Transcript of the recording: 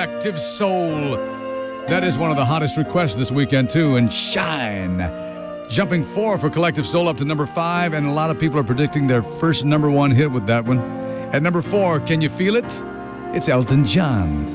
Collective Soul. That is one of the hottest requests this weekend, too. And Shine. Jumping 4 for Collective Soul up to number 5. And a lot of people are predicting their first number 1 hit with that one. At number 4, Can You Feel It? It's Elton John.